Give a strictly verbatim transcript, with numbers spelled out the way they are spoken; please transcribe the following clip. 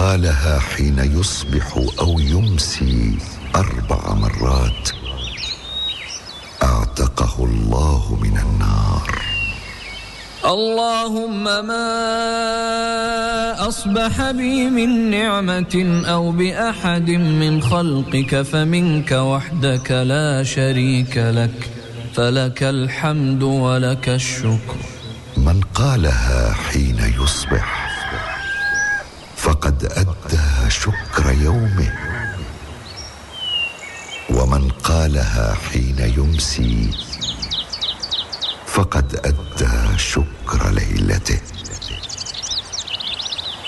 قالها حين يصبح أو يمسي أربع مرات أعتقه الله من النار. اللهم ما أصبح بي من نعمة أو بأحد من خلقك فمنك وحدك لا شريك لك، فلك الحمد ولك الشكر. من قالها حين يصبح فقد أدى شكر يومه، ومن قالها حين يمسي فقد أدى شكر ليلته.